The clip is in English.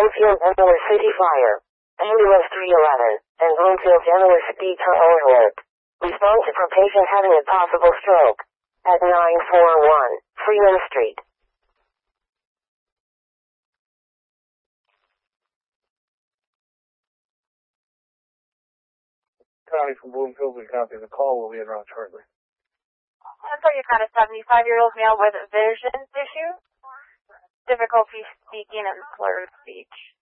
Bloomfield Ambulance City Fire. Ambulance 311 and Bloomfield Ambulance speed to alert. Respond for patient having a possible stroke at 941 Freeman Street. County from Bloomfield, we copy the call. We'll be en route shortly. So you've got a 75-year-old male with vision issues, difficulty speaking and slurred speech.